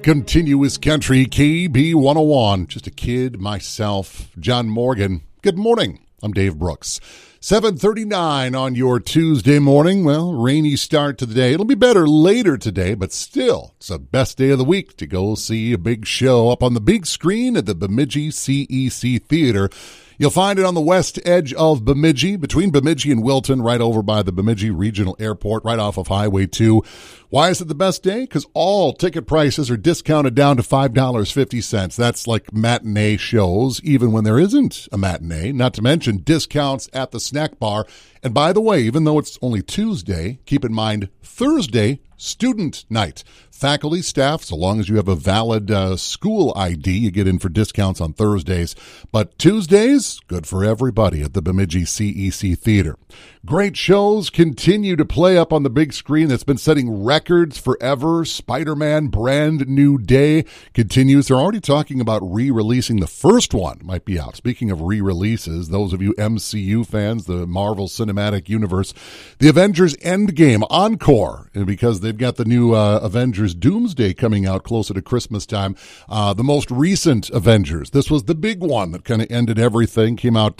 Continuous Country, KB 101. Just a kid, myself, John Morgan. Good morning. I'm Dave Brooks. 7:39 on your Tuesday morning. Well, rainy start to the day. It'll be better later today, but still, it's the best day of the week to go see a big show up on the big screen at the Bemidji CEC Theater. You'll find it on the west edge of Bemidji, between Bemidji and Wilton, right over by the Bemidji Regional Airport, right off of Highway 2. Why is it the best day? Because all ticket prices are discounted down to $5.50. That's like matinee shows, even when there isn't a matinee, not to mention discounts at the snack bar. And by the way, even though it's only Tuesday, keep in mind Thursday, student night. Faculty, staff, so long as you have a valid school ID, you get in for discounts on Thursdays. But Tuesdays, good for everybody at the Bemidji CEC Theater. Great shows continue to play up on the big screen that's been setting records forever. Spider-Man Brand New Day continues. They're already talking about re-releasing the first one. Might be out. Speaking of re-releases, those of you MCU fans, the Marvel Cinematic Universe, the Avengers Endgame Encore, and because they've got the new Avengers Doomsday coming out closer to Christmas time. The most recent Avengers. This was the big one that kind of ended everything. Came out,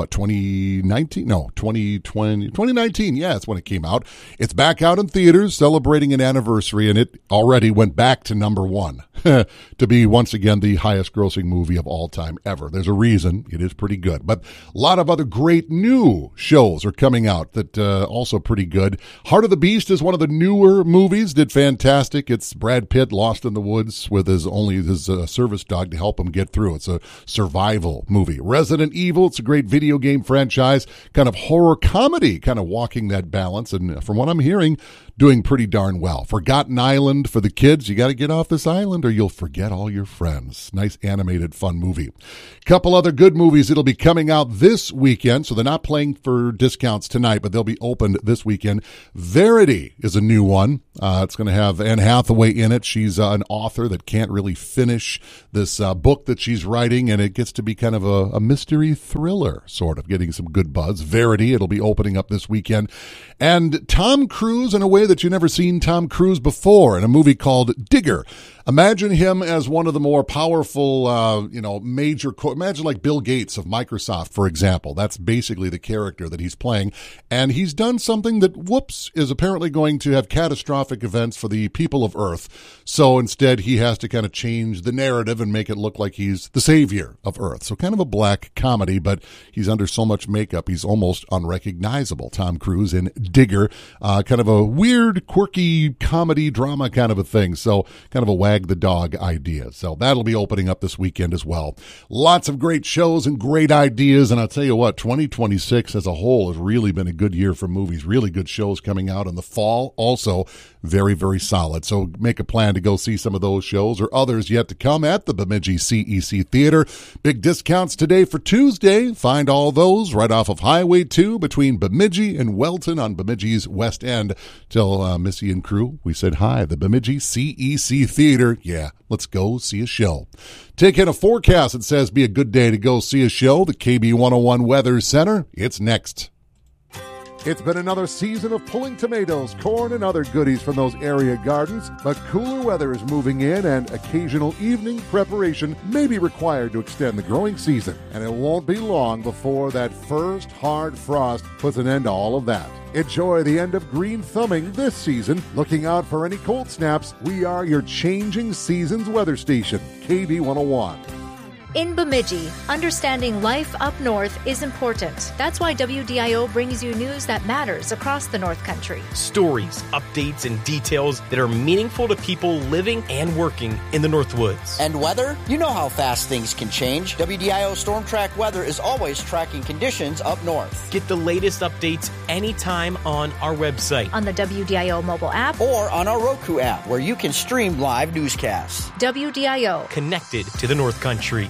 2019? No, 2019. Yeah, that's when it came out. It's back out in theaters, celebrating an anniversary, and it already went back to number one to be, once again, the highest grossing movie of all time ever. There's a reason. It is pretty good. But a lot of other great new shows are coming out that also pretty good. Heart of the Beast is one of the newer movies. Did fantastic. It's Brad Pitt lost in the woods with his service dog to help him get through. It's a survival movie. Resident Evil, it's a great video game franchise, kind of horror comedy, kind of walking that balance. And from what I'm hearing, doing pretty darn well. Forgotten Island for the kids. You got to get off this island or you'll forget all your friends. Nice animated, fun movie. Couple other good movies that'll be coming out this weekend. So they're not playing for discounts tonight, but they'll be opened this weekend. Verity is a new one. It's going to have Anne Hathaway in it. She's an author that can't really finish this book that she's writing, and it gets to be kind of a mystery thriller, sort of, getting some good buzz. Verity, it'll be opening up this weekend. And Tom Cruise, in a way that you've never seen Tom Cruise before, in a movie called Digger. Imagine him as one of the more powerful, imagine like Bill Gates of Microsoft, for example. That's basically the character that he's playing. And he's done something that, is apparently going to have catastrophic events for the people of Earth. So instead, he has to kind of change the narrative and make it look like he's the savior of Earth. So kind of a black comedy, but he's under so much makeup, he's almost unrecognizable. Tom Cruise in Digger, kind of a weird, quirky comedy drama kind of a thing. So kind of a wag the dog idea. So that'll be opening up this weekend as well. Lots of great shows and great ideas. And I'll tell you what, 2026 as a whole has really been a good year for movies. Really good shows coming out in the fall. Also very, very solid. So make a plan to go see some of those shows or others yet to come at the Bemidji CEC Theater. Big discounts today for Tuesday. Find all those right off of Highway 2 between Bemidji and Welton on Bemidji's west end. Tell Missy and crew we said hi. The Bemidji CEC Theater. Yeah, let's go see a show. Take in a forecast that says be a good day to go see a show. The KB 101 Weather Center. It's next. It's been another season of pulling tomatoes, corn, and other goodies from those area gardens, but cooler weather is moving in and occasional evening preparation may be required to extend the growing season. And it won't be long before that first hard frost puts an end to all of that. Enjoy the end of green thumbing this season. Looking out for any cold snaps, we are your changing seasons weather station, KB 101. In Bemidji, understanding life up north is important. That's why WDIO brings you news that matters across the North Country. Stories, updates, and details that are meaningful to people living and working in the North Woods. And weather? You know how fast things can change. WDIO Storm Track Weather is always tracking conditions up north. Get the latest updates anytime on our website, on the WDIO mobile app, or on our Roku app, where you can stream live newscasts. WDIO, connected to the North Country.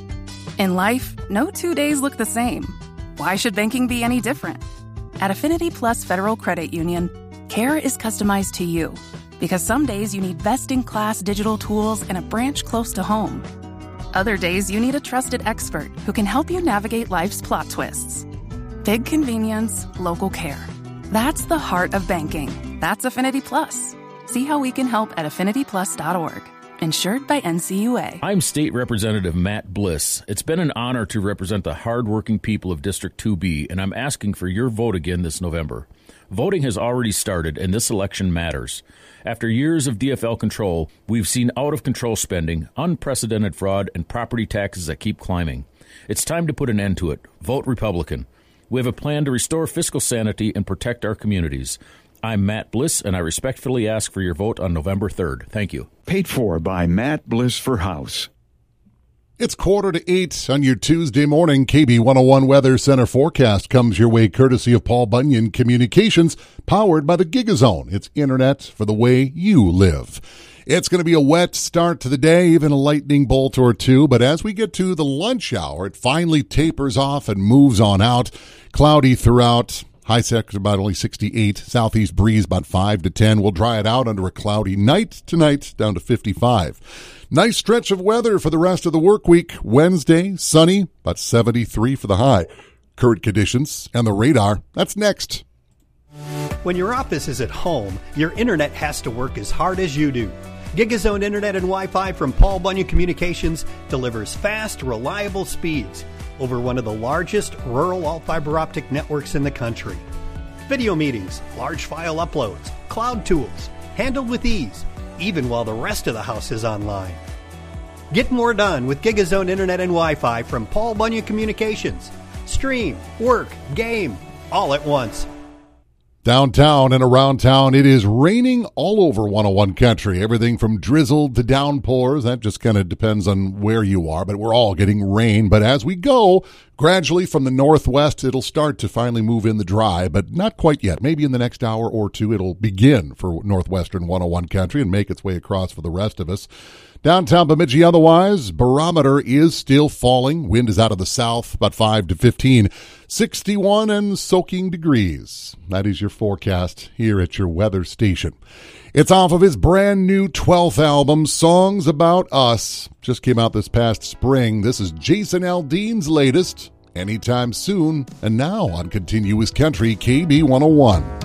In life, no 2 days look the same. Why should banking be any different? At Affinity Plus Federal Credit Union, care is customized to you because some days you need best-in-class digital tools and a branch close to home. Other days you need a trusted expert who can help you navigate life's plot twists. Big convenience, local care. That's the heart of banking. That's Affinity Plus. See how we can help at affinityplus.org. Insured by NCUA. I'm State Representative Matt Bliss. It's been an honor to represent the hardworking people of District 2B, and I'm asking for your vote again this November. Voting has already started, and this election matters. After years of DFL control, we've seen out-of-control spending, unprecedented fraud, and property taxes that keep climbing. It's time to put an end to it. Vote Republican. We have a plan to restore fiscal sanity and protect our communities. I'm Matt Bliss, and I respectfully ask for your vote on November 3rd. Thank you. Paid for by Matt Bliss for House. It's 7:45 on your Tuesday morning. KB 101 Weather Center forecast comes your way courtesy of Paul Bunyan Communications, powered by the GigaZone. It's internet for the way you live. It's going to be a wet start to the day, even a lightning bolt or two. But as we get to the lunch hour, it finally tapers off and moves on out. Cloudy throughout. High sector about only 68. Southeast breeze about 5 to 10. We'll dry it out under a cloudy night tonight, down to 55. Nice stretch of weather for the rest of the work week. Wednesday, sunny, about 73 for the high. Current conditions and the radar. That's next. When your office is at home, your internet has to work as hard as you do. GigaZone Internet and Wi-Fi from Paul Bunyan Communications delivers fast, reliable speeds over one of the largest rural all-fiber optic networks in the country. Video meetings, large file uploads, cloud tools, handled with ease, even while the rest of the house is online. Get more done with GigaZone Internet and Wi-Fi from Paul Bunyan Communications. Stream, work, game, all at once. Downtown and around town, it is raining all over 101 country. Everything from drizzle to downpours. That just kind of depends on where you are, but we're all getting rain. But as we go, gradually from the northwest, it'll start to finally move in the dry, but not quite yet. Maybe in the next hour or two, it'll begin for northwestern 101 country and make its way across for the rest of us. Downtown Bemidji otherwise, barometer is still falling. Wind is out of the south, about 5 to 15. 61 and soaking degrees. That is your forecast here at your weather station. It's off of his brand new 12th album, Songs About Us. Just came out this past spring. This is Jason Aldean's latest, Anytime Soon, and now on Continuous Country KB 101.